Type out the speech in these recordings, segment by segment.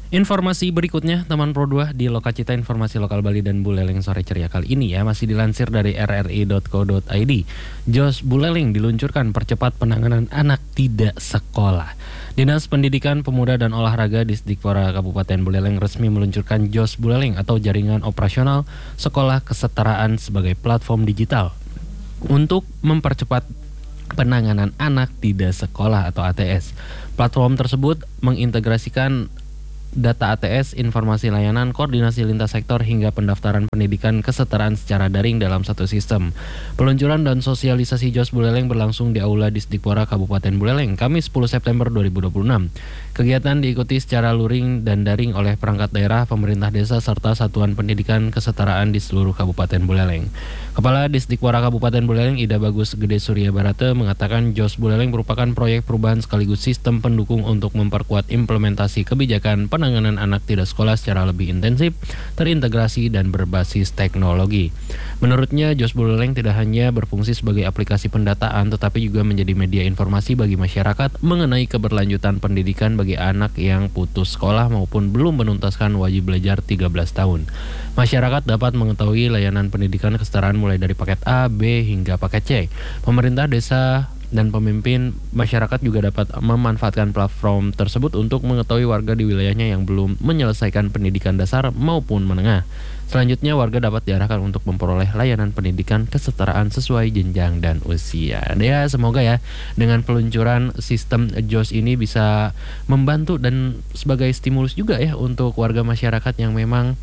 Informasi berikutnya teman Pro 2 di Lokacita Informasi Lokal Bali dan Buleleng sore ceria kali ini ya masih dilansir dari rri.co.id. Jos Buleleng diluncurkan percepat penanganan anak tidak sekolah. Dinas Pendidikan Pemuda dan Olahraga Disdikpora Kabupaten Buleleng resmi meluncurkan Jos Buleleng atau Jaringan Operasional Sekolah Kesetaraan sebagai platform digital untuk mempercepat penanganan anak tidak sekolah atau ATS. Platform tersebut mengintegrasikan data ATS, informasi layanan, koordinasi lintas sektor hingga pendaftaran pendidikan kesetaraan secara daring dalam satu sistem. Peluncuran dan sosialisasi Jos Buleleng berlangsung di Aula Disdikpora Kabupaten Buleleng, Kamis 10 September 2026. Kegiatan diikuti secara luring dan daring oleh perangkat daerah, pemerintah desa, serta satuan pendidikan kesetaraan di seluruh Kabupaten Buleleng. Kepala Disdikpora Kabupaten Buleleng Ida Bagus Gede Surya Barata mengatakan Jos Buleleng merupakan proyek perubahan sekaligus sistem pendukung untuk memperkuat implementasi kebijakan penanganan anak tidak sekolah secara lebih intensif, terintegrasi, dan berbasis teknologi. Menurutnya, Jos Buleleng tidak hanya berfungsi sebagai aplikasi pendataan, tetapi juga menjadi media informasi bagi masyarakat mengenai keberlanjutan pendidikan bagi anak yang putus sekolah maupun belum menuntaskan wajib belajar 13 tahun. Masyarakat dapat mengetahui layanan pendidikan kesetaraan mulai dari paket A, B, hingga paket C. Pemerintah desa dan pemimpin masyarakat juga dapat memanfaatkan platform tersebut untuk mengetahui warga di wilayahnya yang belum menyelesaikan pendidikan dasar maupun menengah. Selanjutnya warga dapat diarahkan untuk memperoleh layanan pendidikan kesetaraan sesuai jenjang dan usia. Ya, semoga ya dengan peluncuran sistem JOS ini bisa membantu dan sebagai stimulus juga ya untuk warga masyarakat yang memang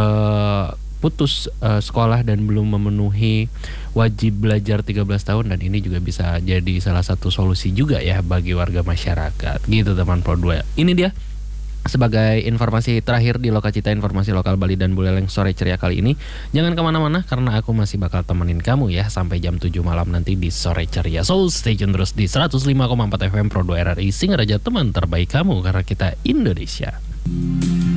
putus sekolah dan belum memenuhi wajib belajar 13 tahun, dan ini juga bisa jadi salah satu solusi juga ya bagi warga masyarakat. Gitu teman Pro 2. Ini dia sebagai informasi terakhir di Lokacita Informasi Lokal Bali dan Buleleng sore ceria kali ini. Jangan kemana-mana karena aku masih bakal temenin kamu ya sampai jam 7 malam nanti di sore ceria. So stay tune terus di 105,4 FM Pro 2 RRI Singaraja, teman terbaik kamu karena kita Indonesia.